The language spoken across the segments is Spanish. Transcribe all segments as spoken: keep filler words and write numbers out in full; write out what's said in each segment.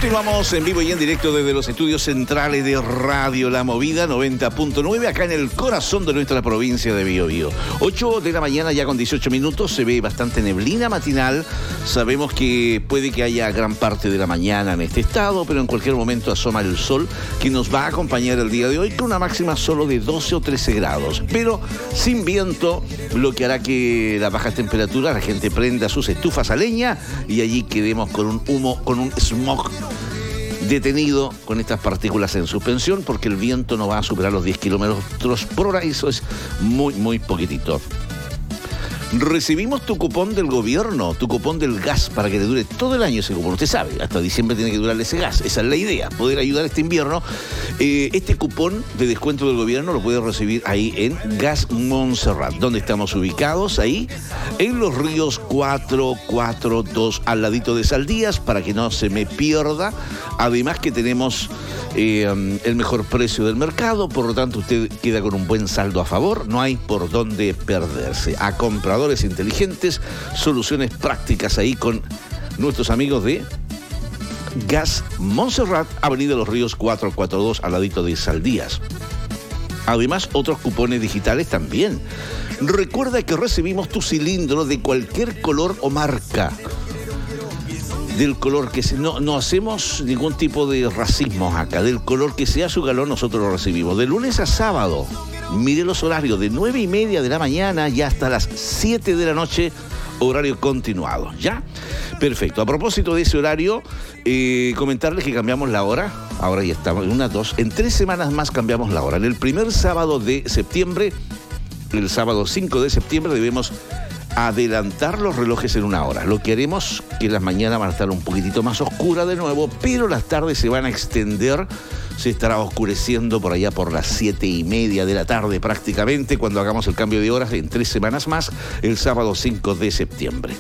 Continuamos en vivo y en directo desde los estudios centrales de Radio La Movida noventa punto nueve, acá en el corazón de nuestra provincia de Biobío. ocho de la mañana ya con dieciocho minutos, se ve bastante neblina matinal. Sabemos que puede que haya gran parte de la mañana en este estado, pero en cualquier momento asoma el sol, que nos va a acompañar el día de hoy con una máxima solo de doce o trece grados, pero sin viento, lo que hará que las bajas temperaturas, la gente prenda sus estufas a leña y allí quedemos con un humo, con un smog detenido, con estas partículas en suspensión, porque el viento no va a superar los diez kilómetros por hora, y eso es muy, muy poquitito. Recibimos tu cupón del gobierno, tu cupón del gas, para que te dure todo el año ese cupón. Usted sabe, hasta diciembre tiene que durarle ese gas. Esa es la idea, poder ayudar este invierno. Eh, este cupón de descuento del gobierno lo puede recibir ahí en Gas Montserrat, donde estamos ubicados, ahí en Los Ríos cuatrocientos cuarenta y dos, al ladito de Saldías, para que no se me pierda. Además que tenemos eh, el mejor precio del mercado, por lo tanto usted queda con un buen saldo a favor, no hay por dónde perderse. A compradores inteligentes, soluciones prácticas ahí con nuestros amigos de Gas Montserrat, Avenida Los Ríos cuatrocientos cuarenta y dos, al ladito de Saldías. Además, otros cupones digitales también. Recuerda que recibimos tu cilindro de cualquier color o marca. Del color que sea, no, no hacemos ningún tipo de racismo acá. Del color que sea su galón, nosotros lo recibimos. De lunes a sábado, mire los horarios, de nueve y media de la mañana y hasta las siete de la noche, horario continuado. ¿Ya? Perfecto. A propósito de ese horario, eh, comentarles que cambiamos la hora. Ahora ya estamos en unas dos. En tres semanas más cambiamos la hora. En el primer sábado de septiembre, el sábado cinco de septiembre, debemos adelantar los relojes en una hora. Lo que haremos que las mañanas van a estar un poquitito más oscuras de nuevo, pero las tardes se van a extender. Se estará oscureciendo por allá por las siete y media de la tarde prácticamente, cuando hagamos el cambio de horas en tres semanas más, el sábado cinco de septiembre.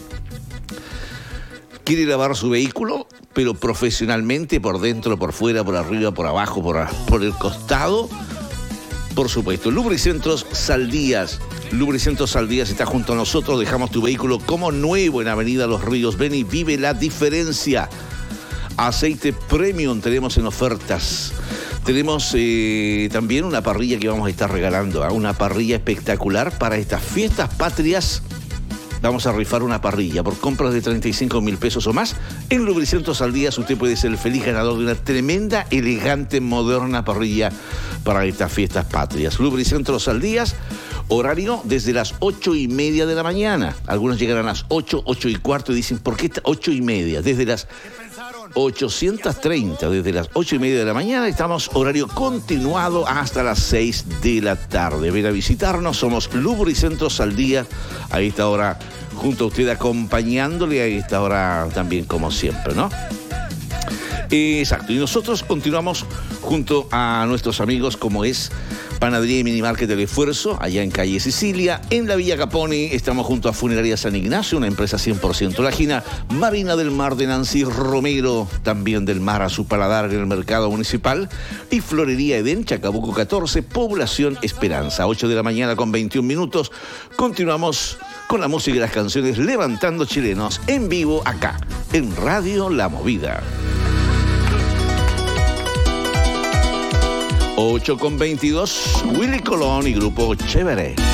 ¿Quiere lavar su vehículo, pero profesionalmente, por dentro, por fuera, por arriba, por abajo, por, por el costado? Por supuesto, Lubricentros Saldías. Lubricentros Saldías está junto a nosotros. Dejamos tu vehículo como nuevo en Avenida Los Ríos. Ven y vive la diferencia. Aceite premium tenemos en ofertas. Tenemos eh, también una parrilla que vamos a estar regalando, ¿eh? Una parrilla espectacular para estas fiestas patrias. Vamos a rifar una parrilla por compras de treinta y cinco mil pesos o más. En Lubricentros Saldías usted puede ser el feliz ganador de una tremenda, elegante, moderna parrilla para estas fiestas patrias. Lubricentros Saldías, horario desde las ocho y media de la mañana. Algunos llegarán a las ocho, ocho y cuarto y dicen, ¿por qué ocho y media? Desde las ochocientos treinta, desde las ocho y media de la mañana, estamos horario continuado hasta las seis de la tarde. Ven a visitarnos, somos Lubricentros Saldías, a esta hora junto a usted, acompañándole a esta hora también, como siempre, ¿no? Exacto, y nosotros continuamos junto a nuestros amigos, como es Panadería y Minimarket del Esfuerzo, allá en calle Sicilia. En la Villa Caponi estamos junto a Funeraria San Ignacio, una empresa cien por ciento lajina. Marina del Mar de Nancy Romero, también del mar a su paladar en el mercado municipal. Y Florería Edén, Chacabuco catorce, Población Esperanza. ocho de la mañana con veintiún minutos. Continuamos con la música y las canciones Levantando Chilenos en vivo acá, en Radio La Movida. ocho con veintidós, Willy Colón y Grupo Chévere.